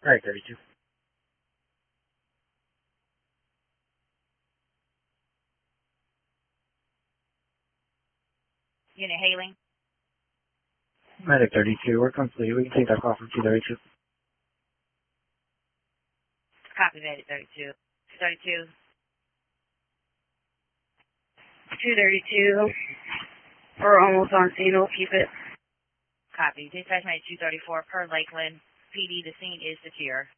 Medic 32. Unit hailing. Medic 32, we're complete. We can take that call from 232. Copy, Medic 32. 32. 232. We're almost on scene. We'll keep it. Copy. Dispatch Medic 234 per Lakeland. PD, the scene is secure.